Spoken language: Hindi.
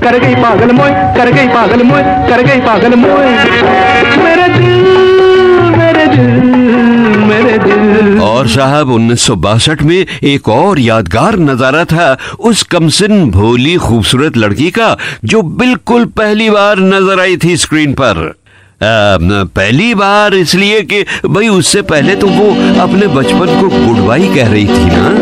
कर गई पागल मोए, कर गई पागल मोए, कर गई पागल मोए। मेरे दिल, मेरे दिल, मेरे दिल। और साहब 1962 में एक और यादगार नजारा था उस कमसिन भोली खूबसूरत लड़की का जो बिल्कुल पहली बार नजर आई थी स्क्रीन पर। पहली बार इसलिए कि भाई उससे पहले तो वो अपने बचपन को गुड बाय कह रही थी ना।